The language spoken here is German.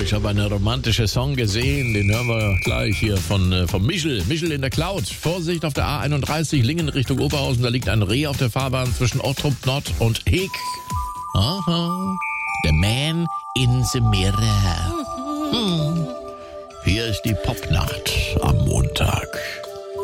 ich habe einen romantischen Song gesehen, den hören wir gleich hier von Michel. Michel in der Cloud. Vorsicht auf der A31, Lingen Richtung Oberhausen, da liegt ein Reh auf der Fahrbahn zwischen Ottrup Nord und Heg. Aha, the man in the mirror. Hier ist die Popnacht am Montag.